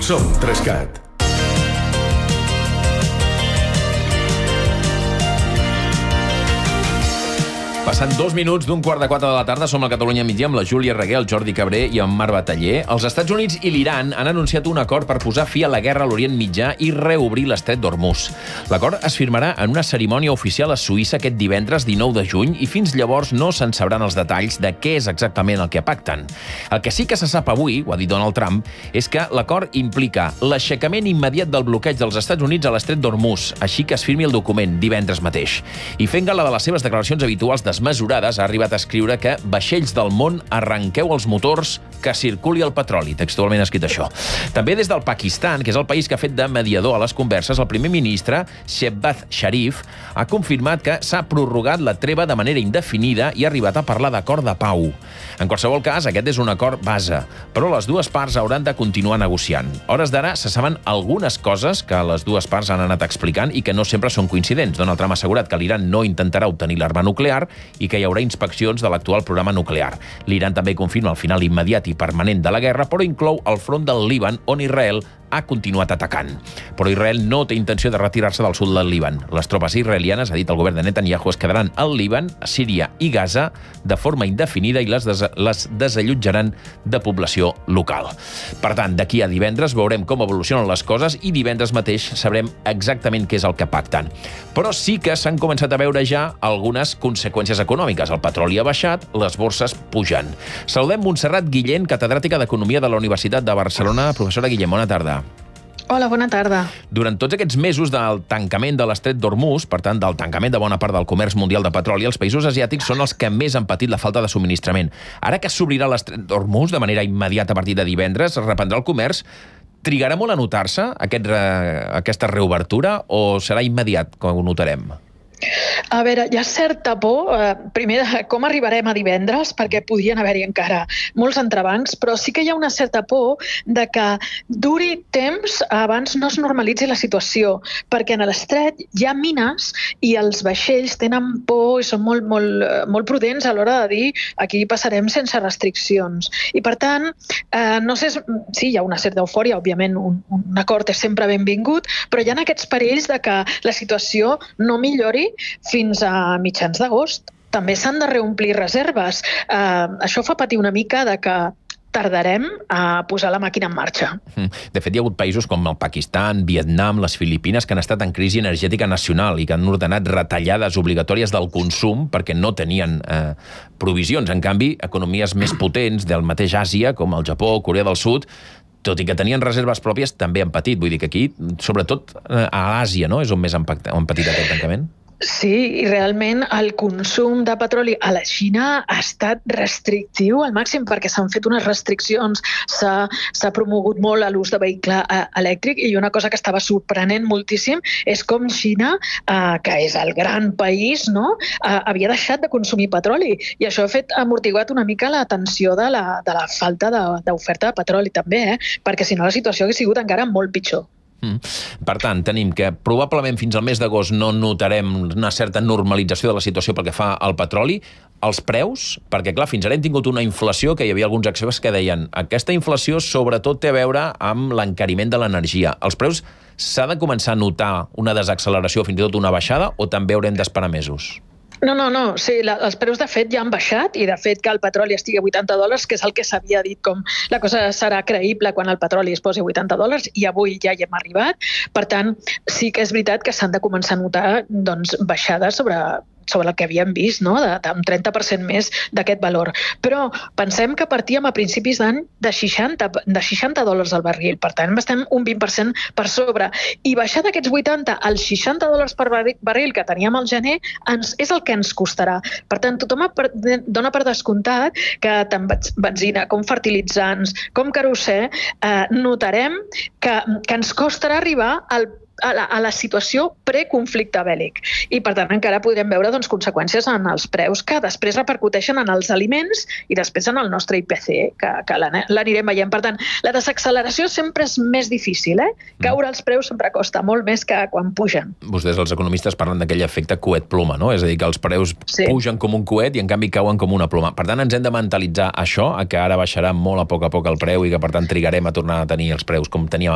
Som 3CAT. Passant 2 minuts d'un 3:15 de la tarda, som a Catalunya Migdia amb la Júlia Reguer, el Jordi Cabré i en Marc Bataller. Els Estats Units i l'Iran han anunciat un acord per posar fi a la guerra a l'Orient Mitjà i reobrir l'estret d'Hormuz. L'acord es firmarà en una cerimònia oficial a Suïssa aquest divendres 19 de juny i fins llavors no se'n sabran els detalls de què és exactament el que pacten. El que sí que se sap avui, ho ha dit Donald Trump, és que l'acord implica l'aixecament immediat del bloqueig dels Estats Units a l'estret d'Hormuz, així que es firmi el document divendres mateix. I fent gala de les seves declaracions habituals desmesurades, ha arribat a escriure que vaixells del món, arrenqueu els motors, que circuli el petroli. Textualment ha escrit això. També des del Pakistan, que és el país que ha fet de mediador a les converses, el primer ministre, Shehbaz Sharif, ha confirmat que s'ha prorrogat la treva de manera indefinida i ha arribat a parlar d'acord de pau. En qualsevol cas, aquest és un acord base, però les dues parts hauran de continuar negociant. A hores d'ara se saben algunes coses que les dues parts han anat explicant i que no sempre són coincidents. Donald Trump ha assegurat que l'Iran no intentarà obtenir l'arma nuclear i que hi haurà inspeccions de l'actual programa nuclear. L'Iran també confirma el final immediat i permanent de la guerra, però inclou el front del Líban, on Israel ha continuat atacant. Però Israel no té intenció de retirar-se del sud del Líban. Les tropes israelianes, ha dit el govern de Netanyahu, es quedaran al Líban, a Síria i Gaza de forma indefinida i les desallotjaran de població local. Per tant, d'aquí a divendres veurem com evolucionen les coses i divendres mateix sabrem exactament què és el que pacten. Però sí que s'han començat a veure ja algunes conseqüències econòmiques. El petroli ha baixat, les borses pugen. Saludem Montserrat Guillén, catedràtica d'Economia de la Universitat de Barcelona. Professora Guillén, bona tarda. Hola, bona tarda. Durant tots aquests mesos del tancament de l'estret d'Hormuz, per tant, del tancament de bona part del comerç mundial de petroli, els països asiàtics són els que més han patit la falta de subministrament. Ara que s'obrirà l'estret d'Hormuz de manera immediata a partir de divendres, es reprendrà el comerç, trigarà molt a notar-se aquesta reobertura o serà immediat quan ho notarem? A veure, hi ha certa por, primer, de com arribarem a divendres, perquè podien haver-hi encara molts entrebancs, però sí que hi ha una certa por de que duri temps abans no es normalitzi la situació, perquè en l'estret hi ha mines i els vaixells tenen por i són molt prudents a l'hora de dir aquí passarem sense restriccions. I, per tant, no sé, sí, hi ha una certa eufòria, òbviament un acord és sempre benvingut, però hi ha aquests perills de que la situació no millori fins a mitjans d'agost. També s'han de reomplir reserves. Això fa patir una mica de que tardarem a posar la màquina en marxa. De fet, hi ha hagut països com el Pakistan, Vietnam, les Filipines, que han estat en crisi energètica nacional i que han ordenat retallades obligatòries del consum perquè no tenien provisions. En canvi, economies més potents del mateix Àsia, com el Japó, Corea del Sud, tot i que tenien reserves pròpies, també han patit. Vull dir que aquí, sobretot a Àsia, no?, és on més han patit aquest tancament. Sí, i realment el consum de petroli a la Xina ha estat restrictiu al màxim perquè s'han fet unes restriccions, s'ha promogut molt l'ús de vehicle elèctric i una cosa que estava sorprenent moltíssim és com Xina, que és el gran país, no?, havia deixat de consumir petroli i això ha fet amortiguat una mica la tensió de la falta d'oferta de petroli també, perquè si no la situació hauria sigut encara molt pitjor. Per tant, tenim que probablement fins al mes d'agost no notarem una certa normalització de la situació pel que fa al petroli. Els preus, perquè clar, fins ara hem tingut una inflació que hi havia alguns experts que deien aquesta inflació sobretot té a veure amb l'encariment de l'energia. Els preus s'ha de començar a notar una desacceleració, fins i tot una baixada, o també haurem d'esperar mesos? No, sí, els preus de fet ja han baixat i de fet que el petroli estigui a $80, que és el que s'havia dit com la cosa serà creïble quan el petroli es posi a $80 i avui ja hi hem arribat. Per tant, sí que és veritat que s'han de començar a notar baixades sobre el que havíem vist, no?, d'un 30% més d'aquest valor. Però pensem que partíem a principis d'any de $60 al barril, per tant estem un 20% per sobre. I baixar d'aquests 80 als $60 per barril que teníem al gener és el que ens costarà. Per tant, tothom dona per descomptat que tant benzina com fertilitzants, com querosè, notarem que ens costarà arribar a la situació preconflicte bèl·lic. I, per tant, encara podrem veure conseqüències en els preus que després repercuteixen en els aliments i després en el nostre IPC, que l'anirem veient. Per tant, la desacceleració sempre és més difícil. Caure els preus sempre costa molt més que quan pugen. Vostès, els economistes, parlen d'aquell efecte coet-ploma, no? És a dir, que els preus pugen com un coet i, en canvi, cauen com una ploma. Per tant, ens hem de mentalitzar això, que ara baixarà molt a poc el preu i que, per tant, trigarem a tornar a tenir els preus com teníem